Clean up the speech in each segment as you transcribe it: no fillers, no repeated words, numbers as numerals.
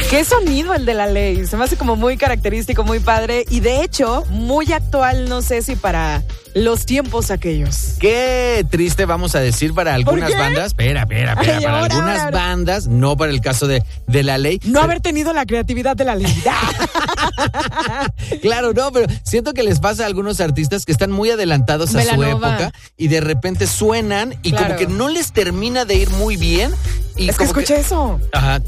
Qué sonido el de La Ley. Se me hace como muy característico, muy padre. Y de hecho, muy actual, no sé si para los tiempos aquellos. Qué triste, vamos a decir, para algunas bandas. Espera. Ay, para algunas bandas, no para el caso de La Ley. No haber tenido la creatividad de La Ley. Claro, no, pero siento que les pasa a algunos artistas que están muy adelantados a su época y de repente suenan y como que no les termina de ir muy bien. Y es que escucha eso. Ajá.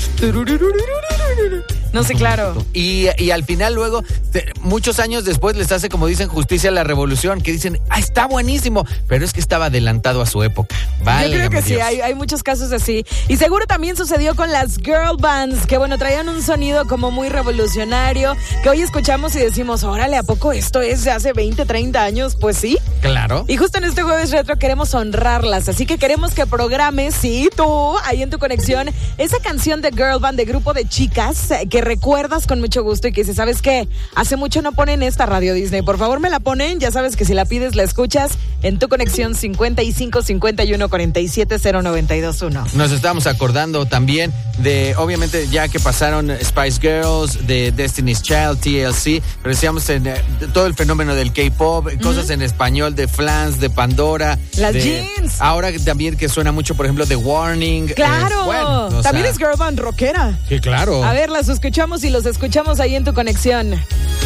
No sé, claro. Y al final luego, muchos años después les hace, como dicen, justicia a la revolución, que dicen, está buenísimo, pero es que estaba adelantado a su época. Vale, yo creo que sí, hay muchos casos así. Y seguro también sucedió con las girl bands, que bueno, traían un sonido como muy revolucionario, que hoy escuchamos y decimos, órale, ¿a poco esto es de hace 20, 30 años? Pues sí. Claro. Y justo en este Jueves Retro queremos honrarlas, así que queremos que programes, sí, tú, ahí en tu conexión, esa canción de girl band, de grupo de chicas, que recuerdas con mucho gusto y que dices, ¿sabes qué? Hace mucho no ponen esta Radio Disney, por favor me la ponen, ya sabes que si la pides la escuchas en tu conexión 55 51 47 0921. Nos estamos acordando también de, obviamente, ya que pasaron Spice Girls, de Destiny's Child, TLC, pero decíamos en todo el fenómeno del K-pop, cosas en español de Flans, de Pandora, las Jeans. Ahora también que suena mucho, por ejemplo, de Warning. Claro, bueno, también es girl band rockera. Sí, claro. A ver, las escuchamos y los escuchamos ahí en tu conexión.